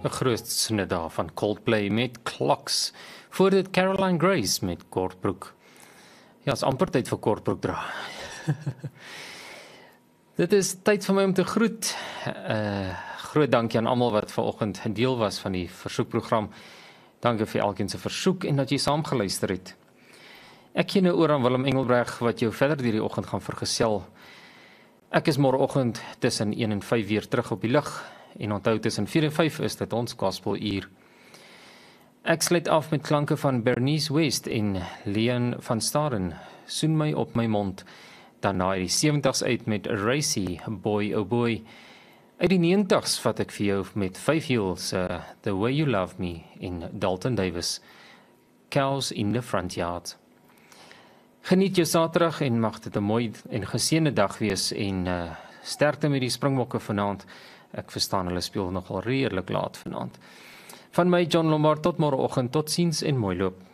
'n groot snit daar van Coldplay met Clocks. Voor dit Caroline Grace met Kortbroek. Ja, is amper tyd vir Kortbroek dra. Dit is tyd vir my om te groet. Groot dankie aan almal wat vanoggend deel was van die versoekprogram. Dankie vir elkeen se versoek en dat jy saamgeluister het. Ek gee nou oor aan Willem Engelbreg wat jou verder deur die oggend gaan vergesel. Ek is môreoggend tussen 1 en 5 weer terug op die lug en onthou tussen 4 en 5 is dit ons gospeluur. Ek sluit af met klanke van Bernice West en Leon van Staden, Soen my op my mond. Daarna uit die 70s uit met Racy, Boy Oh Boy. Uit die 90s vat ek vir jou met 5 Heels, The Way You Love Me en Dalton Davis, Cows in the Front Yard. Geniet jou Saterdag en mag dit 'n mooi en geseënde dag wees en sterkte met die Springbokke vanaand. Ek verstaan hulle speel nogal redelik laat vanaand. Van my John Lombard tot môreoggend, totsiens en mooi loop.